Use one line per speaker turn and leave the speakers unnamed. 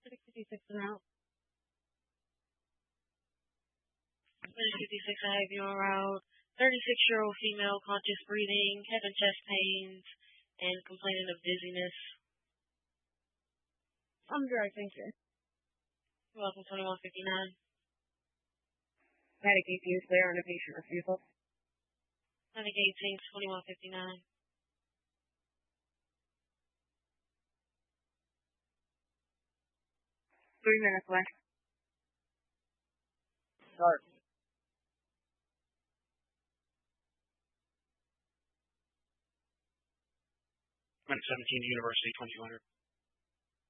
56 and out.
56, I have you en route. 36-year-old female, conscious breathing, having chest pains, and complaining of dizziness.
I'm dry, thank you.
You're welcome, 2159.
Medic 18 is clear on a patient refusal.
Medic 18, 2159.
3 minutes left.
Start.
Minute 17, University, 2200.